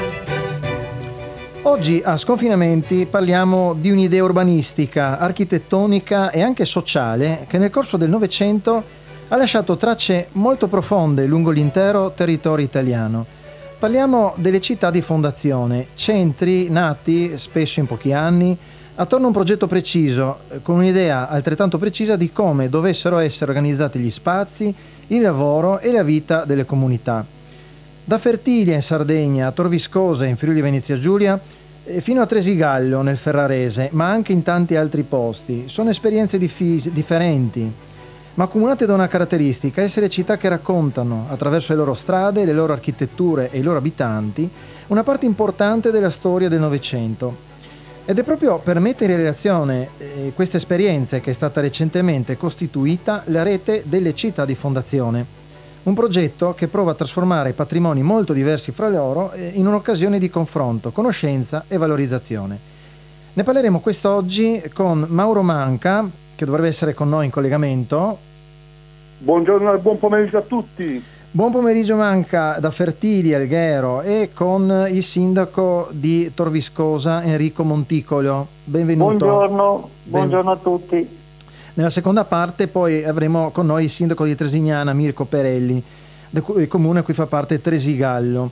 Oggi a Sconfinamenti parliamo di un'idea urbanistica, architettonica e anche sociale che nel corso del Novecento ha lasciato tracce molto profonde lungo l'intero territorio italiano. Parliamo delle città di fondazione, centri nati spesso in pochi anni attorno a un progetto preciso, con un'idea altrettanto precisa di come dovessero essere organizzati gli spazi, il lavoro e la vita delle comunità. Da Fertilia in Sardegna a Tor Viscosa in Friuli Venezia Giulia fino a Tresigallo nel Ferrarese, ma anche in tanti altri posti. Sono esperienze differenti, ma accomunate da una caratteristica: essere città che raccontano, attraverso le loro strade, le loro architetture e i loro abitanti, una parte importante della storia del Novecento. Ed è proprio per mettere in relazione queste esperienze che è stata recentemente costituita la rete delle città di fondazione, un progetto che prova a trasformare patrimoni molto diversi fra loro in un'occasione di confronto, conoscenza e valorizzazione. Ne parleremo quest'oggi con Mauro Manca, che dovrebbe essere con noi in collegamento. Buongiorno e buon pomeriggio a tutti. Buon pomeriggio Manca da Fertilia, Alghero, e con il sindaco di Tor Viscosa, Enrico Monticolo. Benvenuto. Buongiorno a tutti. Nella seconda parte poi avremo con noi il sindaco di Tresignana, Mirko Perelli, del comune a cui fa parte Tresigallo.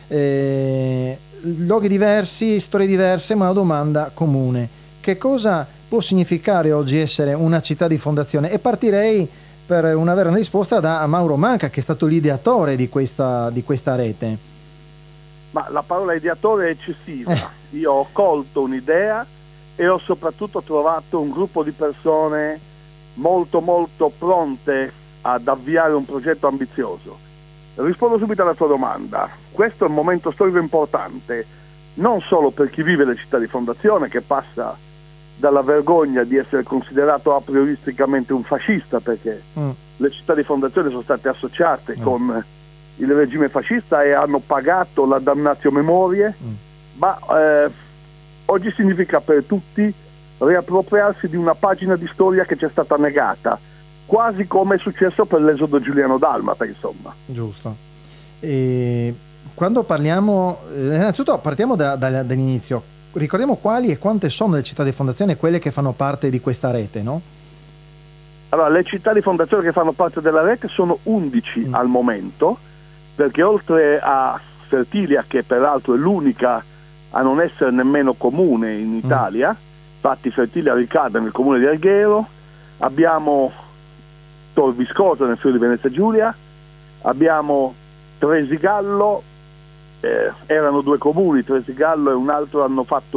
Luoghi diversi, storie diverse, ma una domanda comune: che cosa può significare oggi essere una città di fondazione? E partirei per avere una risposta da Mauro Manca, che è stato l'ideatore di questa rete. Ma la parola ideatore è eccessiva. Io ho colto un'idea e ho soprattutto trovato un gruppo di persone molto pronte ad avviare un progetto ambizioso. Rispondo subito alla tua domanda. Questo è un momento storico importante, non solo per chi vive le città di fondazione, che passa dalla vergogna di essere considerato a prioristicamente un fascista, perché le città di fondazione sono state associate con il regime fascista e hanno pagato la damnatio memorie, ma oggi significa per tutti riappropriarsi di una pagina di storia che ci è stata negata, quasi come è successo per l'esodo giuliano-dalmata, insomma. Giusto. E quando parliamo, innanzitutto partiamo dall'inizio. Ricordiamo quali e quante sono le città di fondazione, quelle che fanno parte di questa rete, no? Allora, le città di fondazione che fanno parte della rete sono 11 al momento, perché oltre a Fertilia, che peraltro è l'unica a non essere nemmeno comune in Italia, infatti Fertilia ricade nel comune di Alghero, abbiamo Tor Viscosa nel Friuli Venezia Giulia, abbiamo Tresigallo, erano due comuni, Tresigallo e un altro hanno fatto